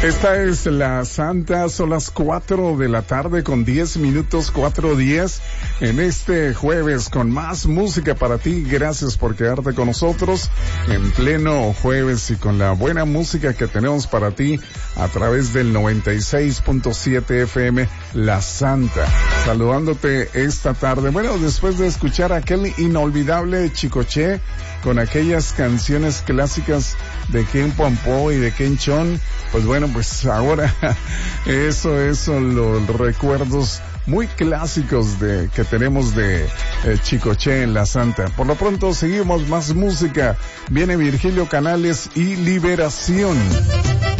Esta es la Santa, son las 4 de la tarde con 10 minutos, 4:10 en este jueves con más música para ti. Gracias por quedarte con nosotros en pleno jueves y con la buena música que tenemos para ti a través del 96.7 FM La Santa. Saludándote esta tarde. Bueno, después de escuchar aquel inolvidable Chicoche con aquellas canciones clásicas de Ken Pompó y de Ken Chon, pues bueno, pues ahora eso son los recuerdos muy clásicos que tenemos de Chicoche en La Santa. Por lo pronto seguimos más música. Viene Virgilio Canales y Liberación.